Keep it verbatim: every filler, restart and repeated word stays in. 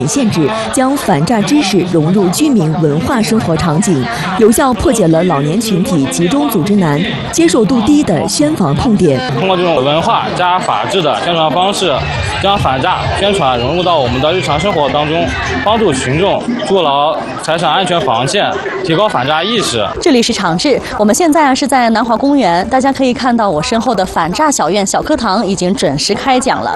限制，将反诈知识融入居民文化生活场景，有效破解了老年群体集中组织难、接受度低的宣防痛点。 通过这种文化加法治的宣传方式，将反诈宣传融入到我们的日常生活当中，帮助群众筑牢财产安全防线，提高反诈意识。 这里是长治，我们现在啊是在南华公园，大家可以看到我身后的反诈小院小课堂已经准时开讲了。